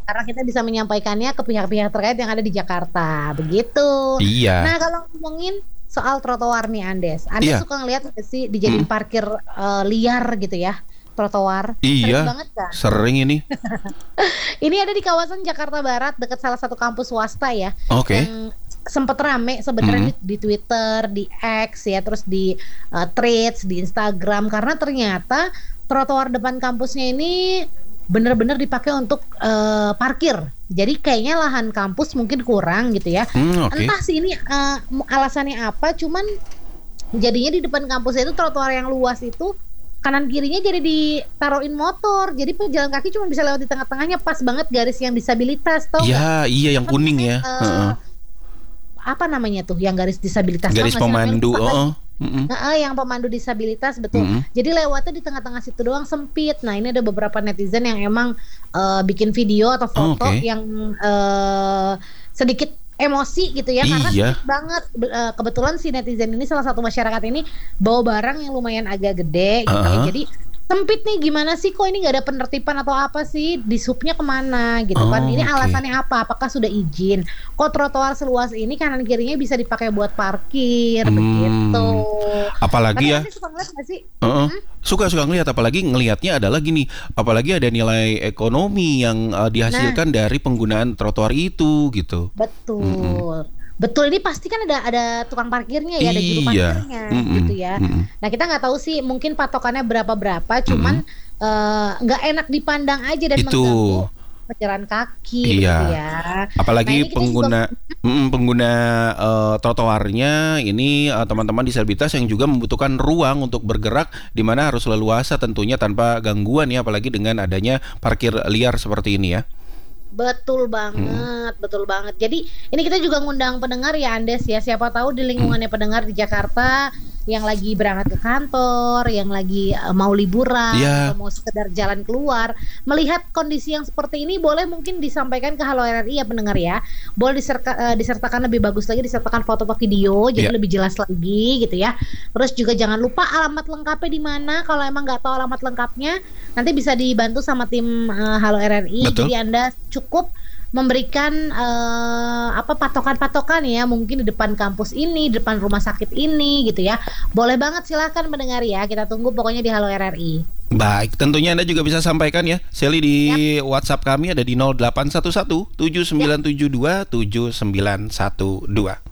karena kita bisa menyampaikannya ke pihak-pihak terkait yang ada di Jakarta, begitu. Iya. Nah, kalau ngomongin soal trotoar nih Andes, Andes Iya. suka ngeliat nggak sih dijadiin Mm-mm. parkir liar gitu ya, trotoar? Sering Iya, banget kan? sering ini. Ini ada di kawasan Jakarta Barat dekat salah satu kampus swasta ya, Oke. yang sempet rame Mm-mm. sebenarnya di Twitter, di X ya, terus di Threads, di Instagram karena ternyata trotoar depan kampusnya ini benar-benar dipakai untuk parkir. Jadi kayaknya lahan kampus mungkin kurang gitu ya. Oke. Entah sih ini alasannya apa, cuman jadinya di depan kampus itu trotoar yang luas itu kanan kirinya jadi ditaruhin motor. Jadi pejalan kaki cuma bisa lewat di tengah-tengahnya, pas banget garis yang disabilitas, tau nggak? Iya, iya yang Kan kuning biasanya ya. Heeh. apa namanya tuh yang garis disabilitas, tau Garis nggak sih namanya? pemandu. Lupa lagi. Oh. Mm-mm. Nah, yang pemandu disabilitas betul. Mm-mm. Jadi lewatnya di tengah-tengah situ doang sempit. Nah, ini ada beberapa netizen yang emang bikin video atau Oh, foto oke. yang sedikit emosi gitu ya karena Iya. sempit banget. Kebetulan si netizen ini, salah satu masyarakat ini, bawa barang yang lumayan agak gede gitu ya. Heeh. Jadi sempit nih, gimana sih kok ini nggak ada penertiban atau apa sih, di subnya kemana gitu kan, ini Oh, oke. alasannya apa, apakah sudah izin, kok trotoar seluas ini kanan kirinya bisa dipakai buat parkir begitu. Tapi Apalagi ya. Anda suka ngeliat nggak sih? Heeh. Mm-mm. Suka-suka ngelihat, apalagi ngelihatnya adalah gini, apalagi ada nilai ekonomi yang Nah, dihasilkan dari penggunaan trotoar itu gitu. Mm-mm. betul. Betul, ini pasti kan ada tukang parkirnya ya, ada juru Iya. parkirnya gitu Mm-mm. ya. Mm-mm. Nah, kita nggak tahu sih mungkin patokannya berapa-berapa, cuman Mm-mm. nggak enak dipandang aja dan Itu. mengganggu pejalan kaki begitu Iya. ya. Nah, Apalagi ini kita juga pengguna trotoarnya ini, teman-teman disabilitas yang juga membutuhkan ruang untuk bergerak di mana harus leluasa tentunya tanpa gangguan ya, apalagi dengan adanya parkir liar seperti ini ya. betul Mm-mm. banget, betul banget. Jadi ini kita juga ngundang pendengar ya Andes ya. Siapa tahu di Mm. lingkungannya pendengar di Jakarta yang lagi berangkat ke kantor, yang lagi mau liburan atau Ya, mau sekedar jalan keluar, melihat kondisi yang seperti ini, boleh mungkin disampaikan ke Halo RRI ya pendengar ya. Boleh disertakan lebih bagus lagi, disertakan foto atau video, jadi ya, lebih jelas lagi gitu ya. Terus juga jangan lupa alamat lengkapnya di mana. Kalau emang nggak tahu alamat lengkapnya, nanti bisa dibantu sama tim Halo RRI. betul. Jadi Anda cukup memberikan apa, patokan-patokan ya, mungkin di depan kampus ini, di depan rumah sakit ini gitu ya. Boleh banget, silakan mendengar ya. Kita tunggu pokoknya di Halo RRI. Baik, tentunya Anda juga bisa sampaikan ya, Sally, di Yap, WhatsApp kami ada di 0811 yap. 7972 7912.